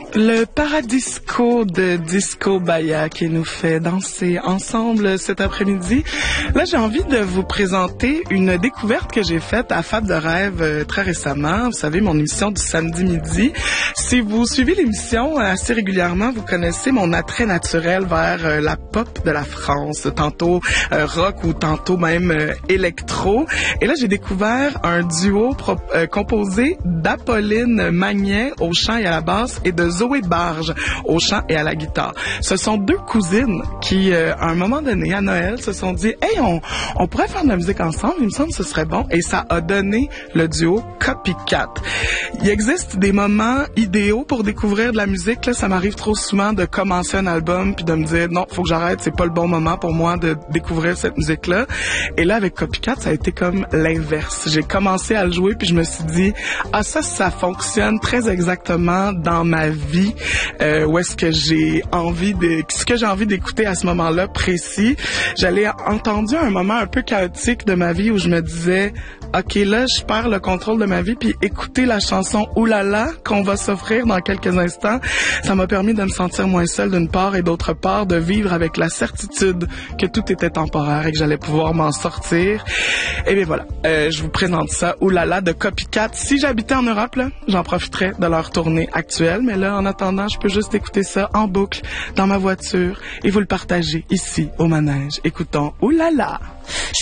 Le Paradisco de Disco Baya qui nous fait danser ensemble cet après-midi. Là, j'ai envie de vous présenter une découverte que j'ai faite à Fab de Rêve très récemment. Vous savez, mon émission du samedi midi. Si vous suivez l'émission assez régulièrement, vous connaissez mon attrait naturel vers la pop de la France, tantôt rock ou tantôt même électro. Et là, j'ai découvert un duo composé d'Apolline Magnet au chant et à la basse et de Zoé Barge au chant et à la guitare. Ce sont deux cousines qui, à un moment donné, à Noël, se sont dit « Hey, on pourrait faire de la musique ensemble, il me semble que ce serait bon. » Et ça a donné le duo Copycat. Il existe des moments idéaux pour découvrir de la musique. Là, ça m'arrive trop souvent de commencer un album puis de me dire « Non, faut que j'arrête, c'est pas le bon moment pour moi de découvrir cette musique-là. » Et là, avec Copycat, ça a été comme l'inverse. J'ai commencé à le jouer puis je me suis dit « Ah, ça fonctionne très exactement dans ma vie. Où est-ce que j'ai envie ce que j'ai envie d'écouter à ce moment-là précis. » J'allais entendu un moment un peu chaotique de ma vie où je me disais OK, là, je perds le contrôle de ma vie, puis écouter la chanson Oulala qu'on va s'offrir dans quelques instants, ça m'a permis de me sentir moins seule d'une part et d'autre part de vivre avec la certitude que tout était temporaire et que j'allais pouvoir m'en sortir. Et bien voilà, je vous présente ça, Oulala de Copycat. Si j'habitais en Europe, là, j'en profiterais de leur tournée actuelle, mais là, en attendant, je peux juste écouter ça en boucle dans ma voiture et vous le partager ici au manège. Écoutons Oulala.